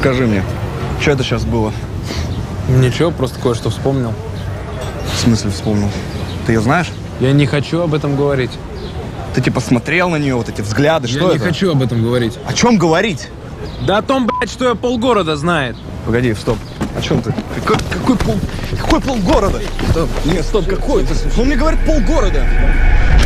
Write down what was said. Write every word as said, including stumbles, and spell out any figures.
Скажи мне, что это сейчас было? Ничего, просто кое-что вспомнил. В смысле вспомнил? Ты ее знаешь? Я не хочу об этом говорить. Ты типа смотрел на нее, вот эти взгляды, я что не это? хочу об этом говорить. О чем говорить? Да о том, блядь, что я полгорода знает. Погоди, стоп. О чем ты? Какой, какой, пол, какой полгорода? Стоп. Нет, стоп, какой? Он мне говорит полгорода.